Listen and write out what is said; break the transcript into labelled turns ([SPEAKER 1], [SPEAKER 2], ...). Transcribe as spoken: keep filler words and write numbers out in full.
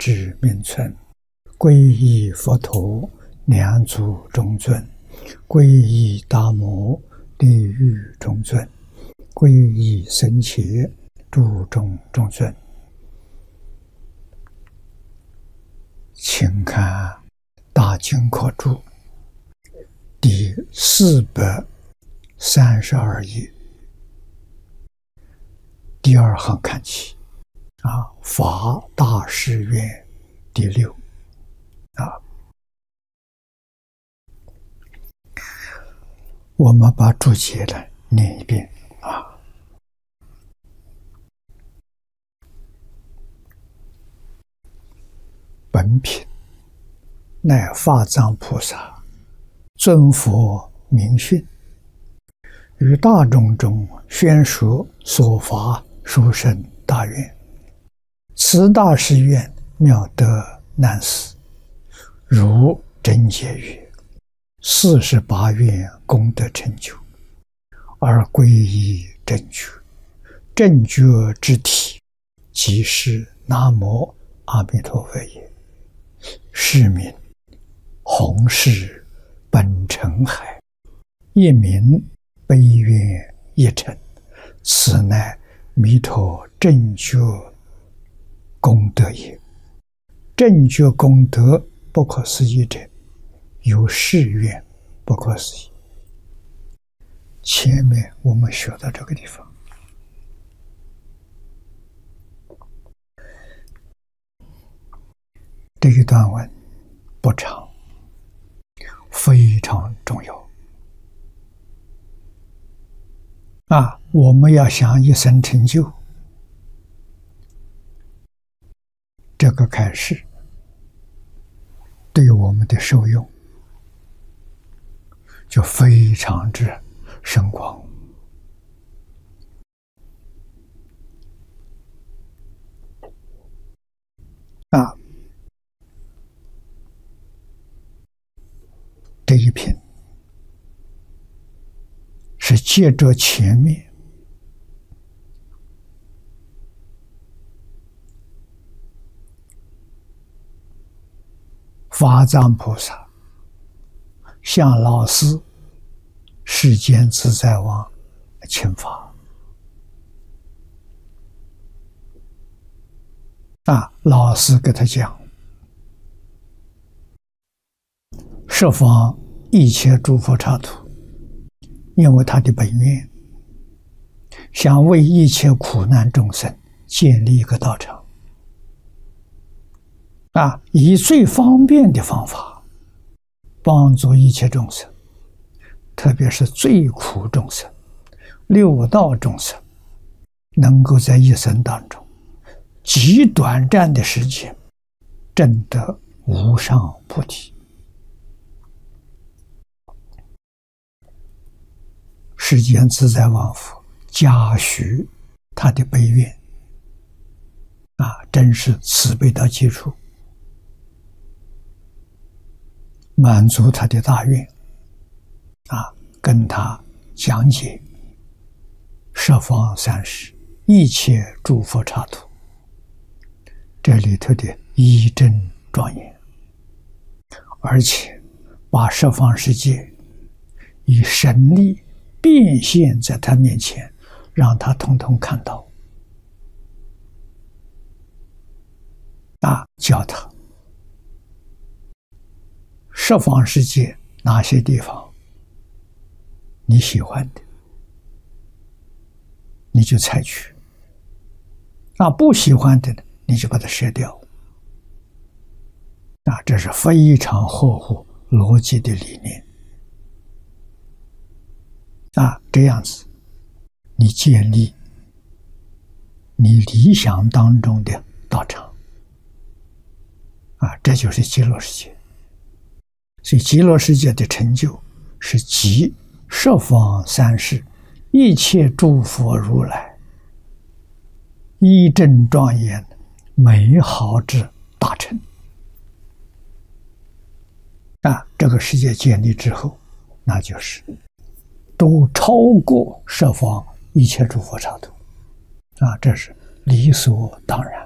[SPEAKER 1] 智名存，皈依佛陀，两足中尊；皈依大摩，地狱中尊；皈依僧伽，诸众中尊。请看《大经科注》第四百三十二页，第二行看起，啊，法大誓愿第六，啊，我们把注解来念一遍，啊，本品乃法藏菩萨尊佛名训，于大众中宣说所发殊胜大愿，此大誓愿妙德难思，如真解曰：四十八愿功德成就，而皈依正觉，正觉之体即是南无阿弥陀佛也。是名弘誓本尘海，一名悲愿一尘，此乃弥陀正觉功德也。正觉功德不可思议者，有誓愿不可思议。前面我们学到这个地方，这一段文不长，非常重要啊！我们要想一生成就，这个开示对我们的受用就非常之深广啊！这一品是借着前面法藏菩萨向老师世间自在王请法啊，老师给他讲，十方一切诸佛刹土，因为他的本愿想为一切苦难众生建立一个道场啊，以最方便的方法帮助一切众生，特别是最苦众生、六道众生，能够在一生当中极短暂的时间证得无上菩提。世间自在王佛嘉许他的悲愿啊，真是慈悲到极处，满足他的大愿啊，跟他讲解十方三世一切诸佛刹土这里头的一真庄严，而且把十方世界以神力变现在他面前，让他统统看到啊，教他十方世界哪些地方你喜欢的你就采取，啊，不喜欢的你就把它舍掉啊，这是非常合乎逻辑的理念啊，这样子你建立你理想当中的道场啊，这就是极乐世界。所以极乐世界的成就是集十方三世一切诸佛如来一真庄严美好之大成啊，这个世界建立之后，那就是都超过十方一切诸佛刹土啊，这是理所当然。